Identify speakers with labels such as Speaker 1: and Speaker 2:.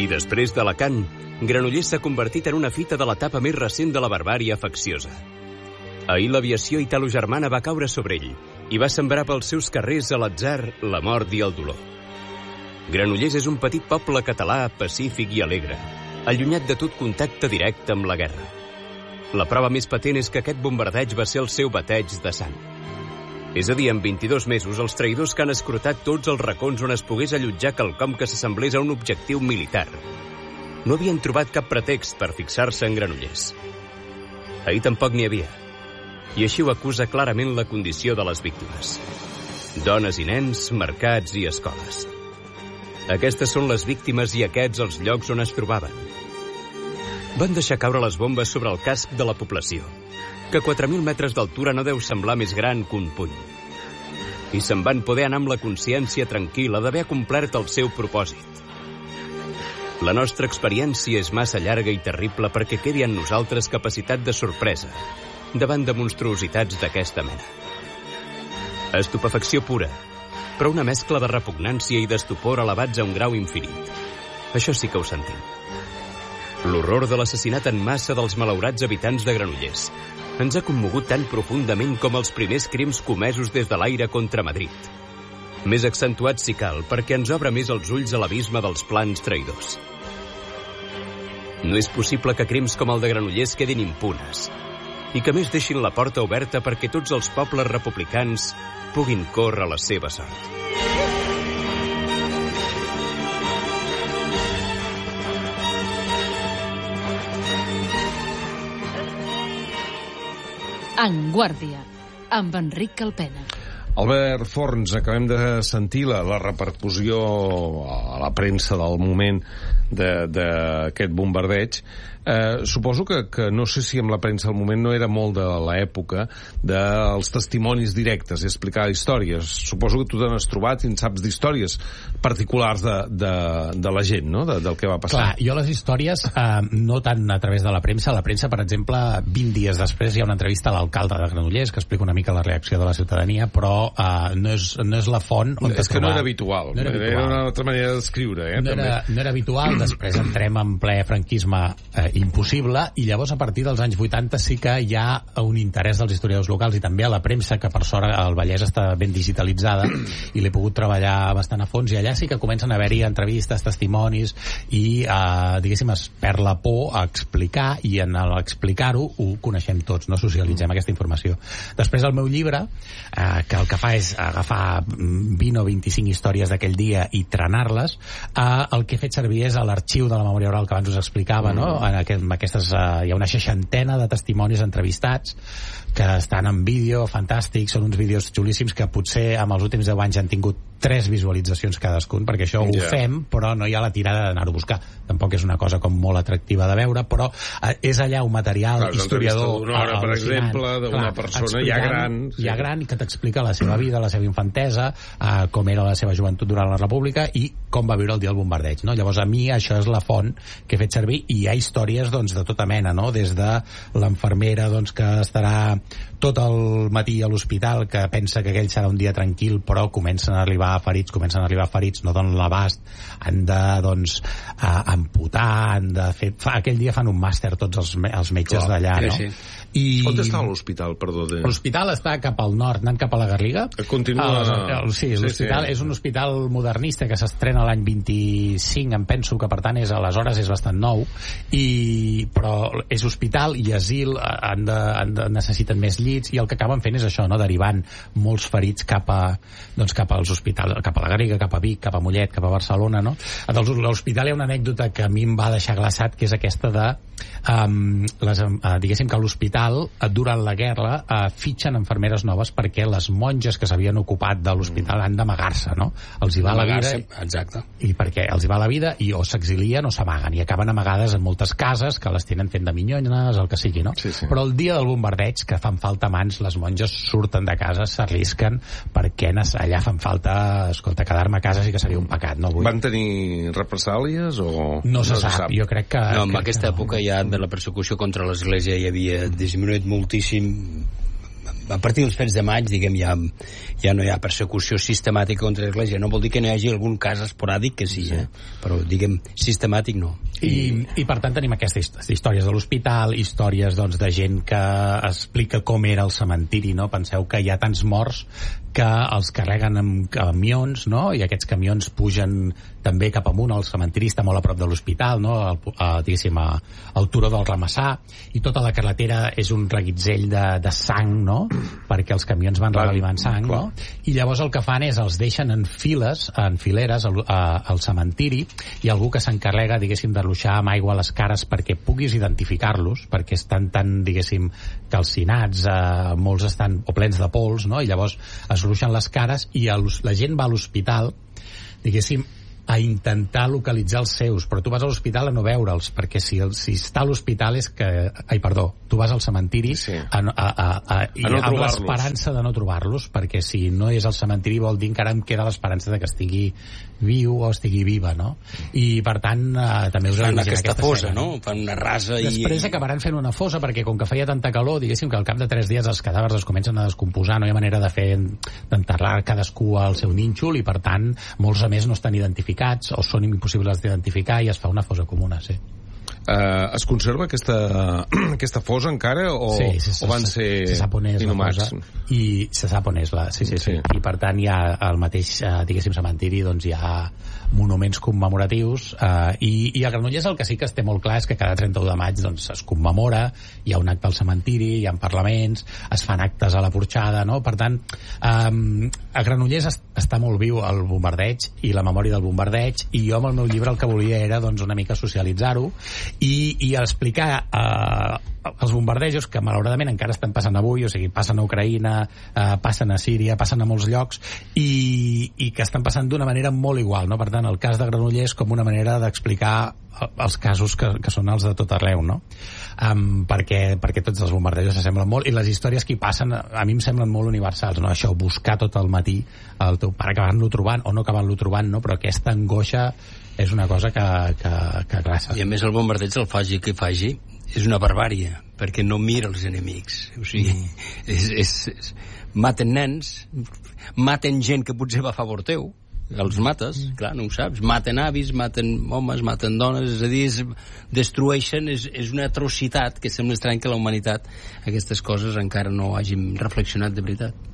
Speaker 1: I després d'Alacant, Granollers s'ha convertit en una fita de l'etapa més recent de la barbària facciosa. Ahir l'aviació italo-germana va caure sobre ell i va sembrar pels seus carrers a l'atzar, la mort i el dolor. Granollers és un petit poble català, pacífic i alegre, allunyat de tot contacte directe amb la guerra. La prova més patent és que aquest bombardeig va ser el seu bateig de sang. És a dir, en 22 mesos, els traïdors que han escrutat tots els racons on es pogués allotjar quelcom que s'assemblés a un objectiu militar no havien trobat cap pretext per fixar-se en Granollers. Ahir tampoc n'hi havia. I així ho acusa clarament la condició de les víctimes. Dones i nens, mercats i escoles. Aquestes són les víctimes i aquests els llocs on es trobaven. Van deixar caure les bombes sobre el casc de la població, que a 4.000 metres d'altura no deu semblar més gran que un puny. I se'n van poder anar amb la consciència tranquil·la d'haver complert el seu propòsit. La nostra experiència és massa llarga i terrible perquè quedi en nosaltres capacitat de sorpresa davant de monstruositats d'aquesta mena. Estupefacció pura, però una mescla de repugnància i d'estupor elevats a un grau infinit. Això sí que ho sentim. L'horror de l'assassinat en massa dels malaurats habitants de Granollers ens ha commogut tan profundament com els primers crims comesos des de l'aire contra Madrid. Més accentuat si cal, perquè ens obre més els ulls a l'abisme dels plans traïdors. No és possible que crims com el de Granollers quedin impunes i que més deixin la porta oberta perquè tots els pobles republicans puguin córrer la seva sort.
Speaker 2: En Guàrdia, amb Enric Calpena.
Speaker 3: Albert Forns, acabem de sentir la repercussió a la premsa del moment d'aquest bombardeig. Suposo que no sé si amb la premsa del moment no era molt de l'època dels testimonis directes i explicar històries. Suposo que tu te n'has trobat i en saps d'històries particulars de la gent, no? Del que va passar.
Speaker 4: Clar, jo les històries no tant a través de la premsa. La premsa, per exemple, 20 dies després hi ha una entrevista a l'alcalde de Granollers que explica una mica la reacció de la ciutadania, però no és la font on
Speaker 3: és que no era habitual. Era una altra manera d'escriure.
Speaker 4: No era habitual. Després entrem en ple franquisme impossible, i llavors a partir dels anys 80 sí que hi ha un interès dels historiadors locals i també a la premsa, que per sort el Vallès està ben digitalitzada i l'he pogut treballar bastant a fons, i allà sí que comencen a haver-hi entrevistes, testimonis, i diguéssim es perd la por a explicar, i en l'explicar-ho ho coneixem tots, no socialitzem aquesta informació. Després el meu llibre, que el que fa és agafar 20 o 25 històries d'aquell dia i trenar-les, el que he fet servir és l'arxiu de la memòria oral que abans us explicava, no? Hi ha una 60 de testimonis entrevistats que estan en vídeo, fantàstics, són uns vídeos xulíssims que potser amb els últims 10 anys han tingut 3 visualitzacions cadascun, perquè això ho fem, però no hi ha la tirada d'anar-ho a buscar. Tampoc és una cosa com molt atractiva de veure, però és allà un material historiador
Speaker 3: d'una hora, per exemple, d'una persona ja gran
Speaker 4: que t'explica la seva vida, la seva infantesa, com era la seva joventut durant la República i com va viure el dia del bombardeig, no? Llavors a mi això és la font que he fet servir, i hi ha històries doncs de tota mena, no? Des de l'infermera doncs que estarà tot el matí a l'hospital, que pensa que aquell serà un dia tranquil, però comencen a arribar ferits, no donen l'abast, han de doncs amputar, han de fer... Aquell dia fan un màster tots els metges d'allà, no? Sí.
Speaker 3: On està l'hospital, perdó?
Speaker 4: L'hospital està cap al nord, anant cap a la Garriga.
Speaker 3: Continua...
Speaker 4: Sí, l'hospital és un hospital modernista que s'estrena l'any 25, em penso que per tant aleshores és bastant nou, però és hospital i asil, necessiten més llits, i el que acaben fent és això, no? Derivant molts ferits cap als hospitals, cap a la Garriga, cap a Vic, cap a Mollet, cap a Barcelona, no? A l'hospital hi ha una anècdota que a mi em va deixar glaçat, que és aquesta de diguéssim que a l'hospital durant la guerra fitxen infermeres noves perquè les monges que s'havien ocupat de l'hospital han d'amagar-se, no? Els hi va la vida,
Speaker 5: exacte.
Speaker 4: I perquè els hi va la vida i o s'exilien o s'amaguen, i acaben amagades en moltes cases que les tenen fent de minyones, el que sigui, no? Sí. Però el dia del bombardeig, que fan falta mans, les monges surten de casa, s'arrisquen, perquè allà fan falta, escolta, quedar-me a casa sí que seria un pecat, no vull.
Speaker 3: Van tenir represàlies o...?
Speaker 4: No se sap, jo crec que...
Speaker 5: No, en aquesta època ja de la persecució contra l'Església hi havia disminuït moltíssim, a partir dels fets de maig, diguem, ja no hi ha persecució sistemàtica contra l'Església. No vol dir que no hi hagi algun cas esporàdic que sí, però, diguem, sistemàtic no.
Speaker 4: I per tant tenim aquestes històries de l'hospital, històries doncs, de gent que explica com era el cementiri, no? Penseu que hi ha tants morts que els carreguen amb camions, no? I aquests camions pugen també cap amunt. El cementiri està molt a prop de l'hospital, no? Diguéssim, al turó del Ramassà, i tota la carretera és un reguitzell de sang, no? Perquè els camions van regalimant sang, no? I llavors el que fan és els deixen en files, en fileres al cementiri, i algú que s'encarrega, diguéssim, de ruixar amb aigua a les cares perquè puguis identificar-los, perquè estan tan, diguéssim, calcinats, molts estan o plens de pols, no? I llavors es ruixen les cares i la gent va a l'hospital, diguéssim, a intentar localitzar els seus, però tu vas a l'hospital a no veure'ls, perquè si està a l'hospital és que... tu vas al cementiri amb l'esperança de no trobar-los, perquè si no és al cementiri vol dir encara em queda l'esperança de que estigui viu o estigui viva, no? I per tant també us
Speaker 5: fan aquesta fosa, no? Fan una rasa i...
Speaker 4: Després acabaran fent una fosa, perquè com que feia tanta calor, diguéssim que al cap de 3 dies els cadàvers es comencen a descomposar, no hi ha manera d'enterrar cadascú al seu nínxol, i per tant molts a més no estan identificats o són impossibles d'identificar i es fa una fosa comuna, sí.
Speaker 3: Es conserva aquesta fosa encara o van ser inhumats?
Speaker 4: I se sap on és sí. I per tant hi ha al mateix diguéssim cementiri, doncs hi ha monuments commemoratius, i a Granollers el que sí que es té molt clar és que cada 31 de maig doncs, es commemora, hi ha un acte al cementiri, hi ha parlaments, es fan actes a la Porxada, no? Per tant a Granollers està molt viu el bombardeig i la memòria del bombardeig, i jo amb el meu llibre el que volia era doncs, una mica socialitzar-ho i explicar els bombardejos que malauradament encara estan passant avui, o sigui, passen a Ucraïna, passen a Síria, passen a molts llocs, i que estan passant d'una manera molt igual, no? Per tant, el cas de Granollers com una manera d'explicar els casos que són els de tot arreu, no? Perquè tots els bombardejos s'assemblen molt, i les històries que hi passen a mi em semblen molt universals, no? Això, buscar tot el matí el teu pare acabant-lo trobant o no acabant-lo trobant, no? Però aquesta angoixa és una cosa que glaça.
Speaker 5: I a més el bombardeig, el faci que faci, és una barbàrie, perquè no mira els enemics. O sigui, maten nens, maten gent que potser va a favor teu, els mates, clar, no ho saps, maten avis, maten homes, maten dones, és a dir, destrueixen, és una atrocitat que sembla estrany que la humanitat aquestes coses encara no hàgim reflexionat de veritat.